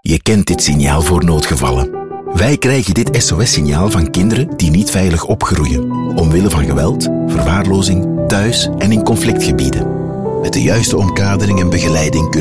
Je kent dit signaal voor noodgevallen. Wij krijgen dit SOS-signaal van kinderen die niet veilig opgroeien, omwille van geweld, verwaarlozing, thuis en in conflictgebieden. Met de juiste omkadering en begeleiding kunnen